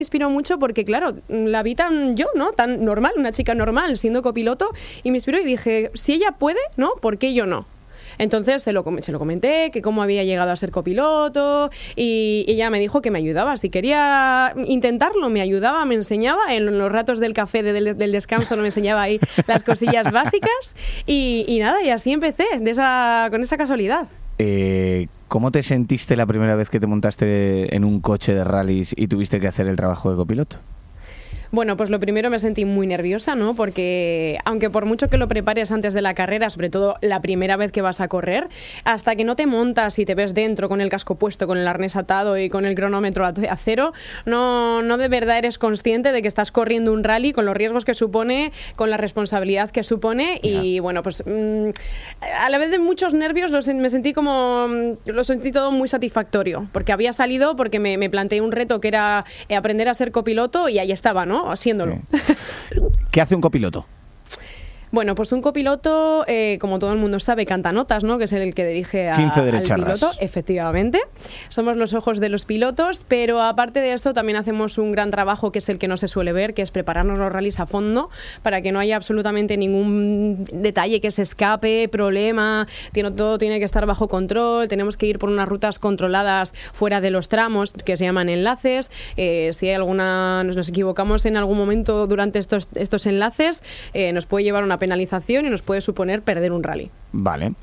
inspiró mucho porque, claro, la vi tan normal, una chica normal, siendo copiloto, y me inspiró y dije, si ella puede, ¿no? ¿Por qué yo no? Entonces se lo comenté, que cómo había llegado a ser copiloto, y ella me dijo que me ayudaba. Si quería intentarlo, me ayudaba, me enseñaba. En los ratos del café del descanso me enseñaba ahí las cosillas básicas. Y nada, y así empecé, con esa casualidad. ¿Cómo te sentiste la primera vez que te montaste en un coche de rallies y tuviste que hacer el trabajo de copiloto? Bueno, pues lo primero me sentí muy nerviosa, ¿no? Porque aunque por mucho que lo prepares antes de la carrera, sobre todo la primera vez que vas a correr, hasta que no te montas y te ves dentro con el casco puesto, con el arnés atado y con el cronómetro a cero, no de verdad eres consciente de que estás corriendo un rally con los riesgos que supone, con la responsabilidad que supone. Y bueno, pues a la vez de muchos nervios lo sentí todo muy satisfactorio, porque había salido, porque me planteé un reto que era aprender a ser copiloto y ahí estaba, ¿no? Haciéndolo. Sí. ¿Qué hace un copiloto? Bueno, pues un copiloto, como todo el mundo sabe, canta notas, ¿no? Que es el que dirige al piloto. Efectivamente. Somos los ojos de los pilotos, pero aparte de eso también hacemos un gran trabajo que es el que no se suele ver, que es prepararnos los rallies a fondo para que no haya absolutamente ningún detalle que se escape, problema. Todo tiene que estar bajo control. Tenemos que ir por unas rutas controladas fuera de los tramos, que se llaman enlaces. Si hay nos equivocamos en algún momento durante estos enlaces, nos puede llevar una penalización y nos puede suponer perder un rally. Vale.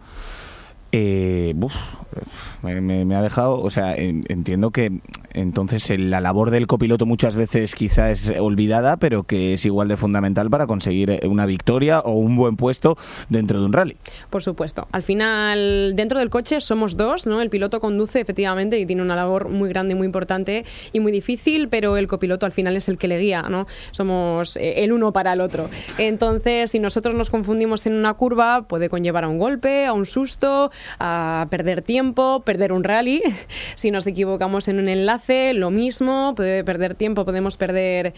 Me ha dejado, o sea, entiendo que entonces la labor del copiloto muchas veces quizá es olvidada, pero que es igual de fundamental para conseguir una victoria o un buen puesto dentro de un rally. Por supuesto. Al final, dentro del coche somos dos, ¿no? El piloto conduce efectivamente y tiene una labor muy grande, muy importante y muy difícil, pero el copiloto al final es el que le guía, ¿no? Somos el uno para el otro. Entonces, si nosotros nos confundimos en una curva, puede conllevar a un golpe, a un susto, a perder tiempo, perder un rally. Si nos equivocamos en un enlace, lo mismo, puede perder tiempo, podemos perder,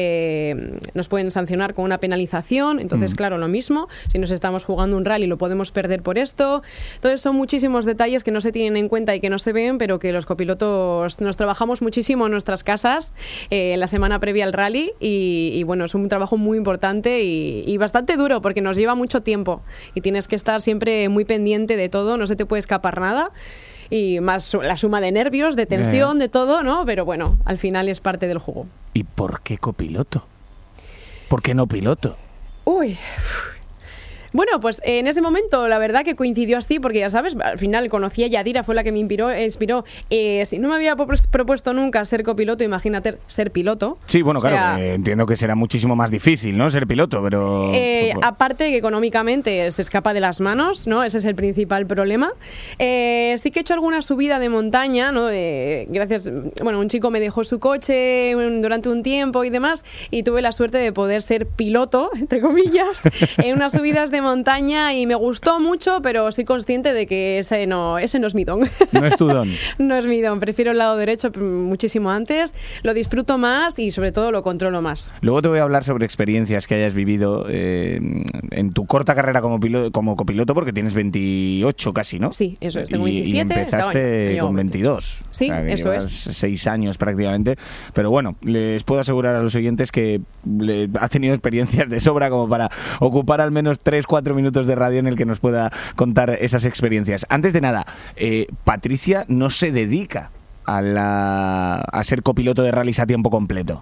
nos pueden sancionar con una penalización. Entonces, claro, lo mismo. Si nos estamos jugando un rally, lo podemos perder por esto. Entonces, son muchísimos detalles que no se tienen en cuenta y que no se ven, pero que los copilotos nos trabajamos muchísimo en nuestras casas la semana previa al rally y bueno, es un trabajo muy importante y bastante duro porque nos lleva mucho tiempo y tienes que estar siempre muy pendiente de todo, no se te puede escapar nada. Y más la suma de nervios, de tensión, de todo, ¿no? Pero bueno, al final es parte del juego. ¿Y por qué copiloto? ¿Por qué no piloto? Uy... Bueno, pues en ese momento la verdad que coincidió así, porque ya sabes, al final conocí a Yadira, fue la que me inspiró. Si no me había propuesto nunca ser copiloto, imagínate ser piloto. Sí, bueno, claro, entiendo que será muchísimo más difícil, ¿no? Ser piloto, pero... Aparte que económicamente se escapa de las manos, ¿no? Ese es el principal problema. Sí que he hecho alguna subida de montaña, ¿no? Gracias, bueno, un chico me dejó su coche durante un tiempo y demás, y tuve la suerte de poder ser piloto, entre comillas, en unas subidas de montaña y me gustó mucho, pero soy consciente de que ese no es mi don. No es tu don. No es mi don, prefiero el lado derecho muchísimo antes, lo disfruto más y sobre todo lo controlo más. Luego te voy a hablar sobre experiencias que hayas vivido en tu corta carrera como copiloto, porque tienes 28 casi, ¿no? Sí, eso es, tengo 27. Y empezaste con 22. Sí, o sea, eso es. 6 años prácticamente, pero bueno, les puedo asegurar a los oyentes que ha tenido experiencias de sobra como para ocupar al menos 3-4 minutos de radio en el que nos pueda contar esas experiencias. Antes de nada, Patricia no se dedica a ser copiloto de rallies a tiempo completo.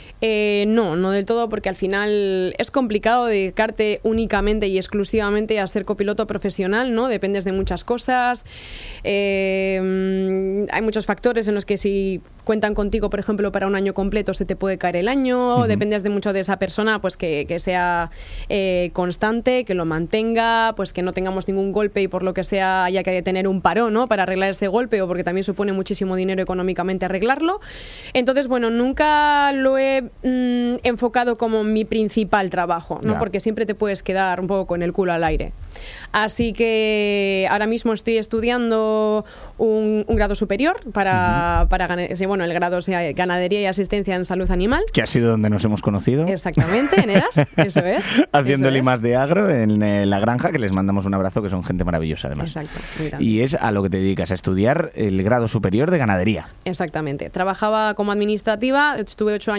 No del todo, porque al final es complicado dedicarte únicamente y exclusivamente a ser copiloto profesional, ¿no? Dependes de muchas cosas. Hay muchos factores en los que si cuentan contigo, por ejemplo, para un año completo, se te puede caer el año. Dependes de mucho de esa persona, pues que sea constante, que lo mantenga, pues que no tengamos ningún golpe y por lo que sea haya que tener un parón, ¿no? Para arreglar ese golpe, o porque también supone muchísimo dinero económicamente arreglarlo. Entonces, bueno, nunca lo he enfocado como mi principal trabajo, ¿no? Porque siempre te puedes quedar un poco con el culo al aire. Así que ahora mismo estoy estudiando un grado superior para el grado sea Ganadería y Asistencia en Salud Animal. Que ha sido donde nos hemos conocido. Exactamente, en ERAS, eso es. Haciendo el I+D de Agro en La Granja, que les mandamos un abrazo, que son gente maravillosa además. Exacto. Y es a lo que te dedicas, a estudiar el grado superior de Ganadería. Exactamente. Trabajaba como administrativa, estuve 8 años